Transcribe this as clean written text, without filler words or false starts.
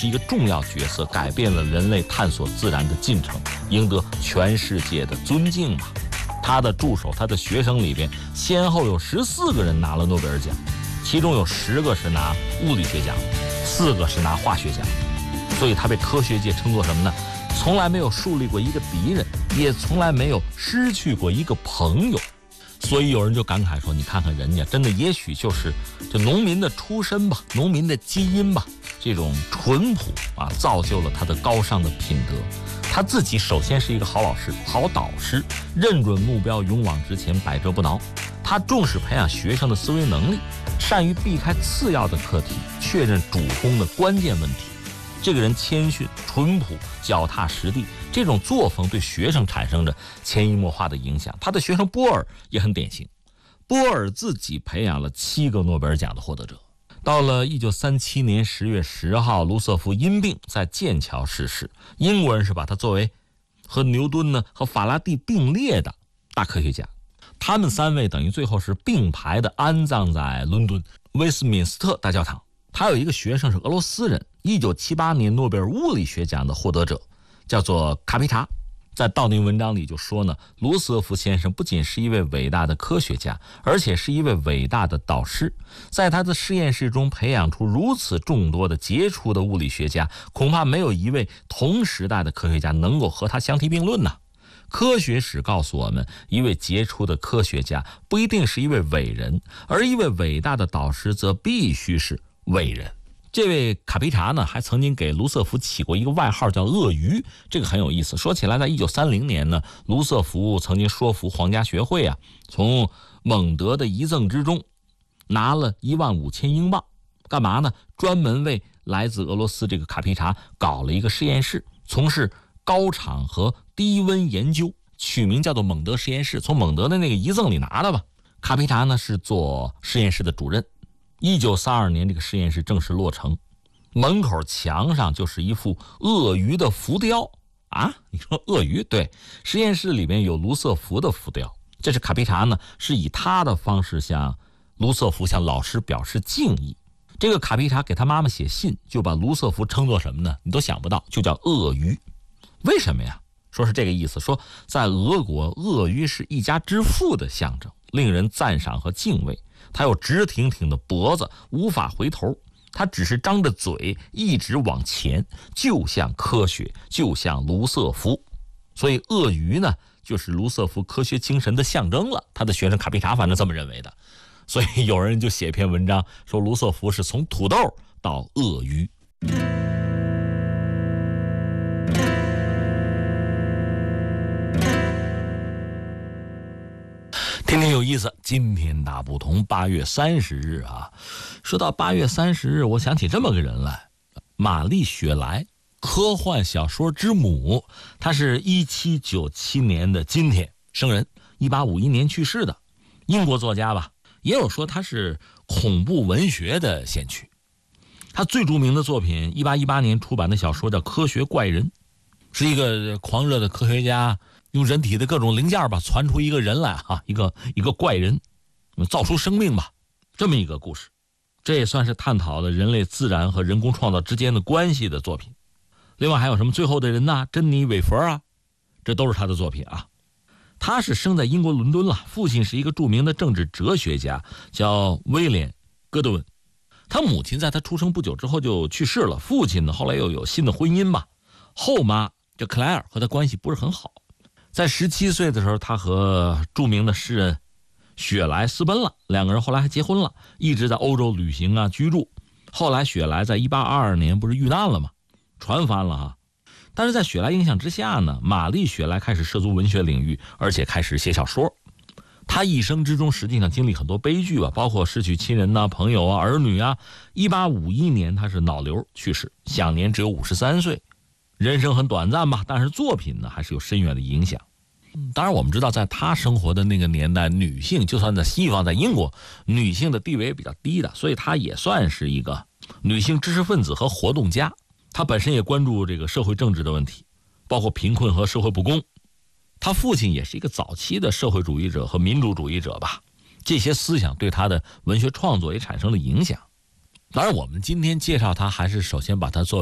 是一个重要角色，改变了人类探索自然的进程，赢得全世界的尊敬吧。他的助手，他的学生里边，先后有14个人拿了诺贝尔奖，其中有10个是拿物理学奖，4个是拿化学奖。所以他被科学界称作什么呢？从来没有树立过一个敌人，也从来没有失去过一个朋友。所以有人就感慨说，你看看人家，真的也许就是这农民的出身吧，农民的基因吧，这种淳朴啊，造就了他的高尚的品德。他自己首先是一个好老师、好导师，认准目标，勇往直前，百折不挠。他重视培养学生的思维能力，善于避开次要的课题，确认主攻的关键问题。这个人谦逊、淳朴、脚踏实地，这种作风对学生产生着潜移默化的影响。他的学生波尔也很典型，波尔自己培养了7个诺贝尔奖的获得者。到了1937年10月10号，卢瑟福因病在剑桥逝世。英国人是把他作为和牛顿呢和法拉第并列的大科学家。他们3位等于最后是并排的安葬在伦敦威斯敏斯特大教堂。他有一个学生是俄罗斯人，1978年诺贝尔物理学奖的获得者，叫做卡皮查。在悼念文章里就说呢，卢瑟福先生不仅是一位伟大的科学家，而且是一位伟大的导师。在他的实验室中培养出如此众多的杰出的物理学家，恐怕没有一位同时代的科学家能够和他相提并论呢。科学史告诉我们，一位杰出的科学家不一定是一位伟人，而一位伟大的导师则必须是伟人。这位卡皮查呢，还曾经给卢瑟福起过一个外号叫鳄鱼，这个很有意思。说起来，在1930年呢，卢瑟福曾经说服皇家学会啊，从蒙德的遗赠之中拿了15000英镑，干嘛呢？专门为来自俄罗斯这个卡皮查搞了一个实验室，从事高场和低温研究，取名叫做蒙德实验室，从蒙德的那个遗赠里拿的吧。卡皮查呢是做实验室的主任。1932年，这个实验室正式落成，门口墙上就是一幅鳄鱼的浮雕啊！你说鳄鱼？对，实验室里面有卢瑟福的浮雕。这是卡皮查呢，是以他的方式向卢瑟福、向老师表示敬意。这个卡皮查给他妈妈写信，就把卢瑟福称作什么呢？你都想不到，就叫鳄鱼。为什么呀？说是这个意思，说在俄国，鳄鱼是一家之父的象征，令人赞赏和敬畏。他有直挺挺的脖子，无法回头，他只是张着嘴一直往前，就像科学，就像卢瑟福。所以鳄鱼呢，就是卢瑟福科学精神的象征了。他的学生卡皮查反正这么认为的。所以有人就写篇文章说，卢瑟福是从土豆到鳄鱼。天天有意思，今天大不同。8月30日啊，说到8月30日，我想起这么个人来，玛丽雪莱，科幻小说之母。她是1797年的今天生人，1851年去世的英国作家吧。也有说她是恐怖文学的先驱。她最著名的作品，1818年出版的小说叫《科学怪人》，是一个狂热的科学家。用人体的各种零件吧，传出一个人来哈，一个怪人，造出生命吧，这么一个故事。这也算是探讨了人类自然和人工创造之间的关系的作品。另外还有什么最后的人呐，珍妮韦弗啊，这都是他的作品啊。他是生在英国伦敦了，父亲是一个著名的政治哲学家，叫威廉·戈德温。他母亲在他出生不久之后就去世了，父亲呢后来又有新的婚姻吧。后妈这克莱尔和他关系不是很好。在17岁的时候，他和著名的诗人雪莱私奔了，两个人后来还结婚了，一直在欧洲旅行啊居住。后来雪莱在1822年不是遇难了吗？船翻了哈。但是在雪莱影响之下呢，玛丽雪莱开始涉足文学领域，而且开始写小说。他一生之中实际上经历很多悲剧吧，包括失去亲人呐、朋友啊、儿女啊。1851年他是脑瘤去世，享年只有53岁。人生很短暂吧，但是作品呢还是有深远的影响。当然我们知道，在他生活的那个年代，女性就算在西方，在英国，女性的地位也比较低的，所以他也算是一个女性知识分子和活动家。他本身也关注这个社会政治的问题，包括贫困和社会不公。他父亲也是一个早期的社会主义者和民主主义者吧，这些思想对他的文学创作也产生了影响。当然我们今天介绍他，还是首先把他作为